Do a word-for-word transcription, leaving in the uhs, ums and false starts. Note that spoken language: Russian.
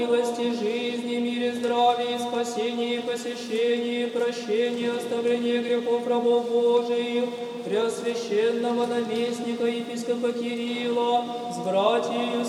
милости, жизни, мире, здравии, спасении, посещении, прощении, оставлении грехов рабов Божиих, Преосвященного наместника епископа Кирилла, с братьями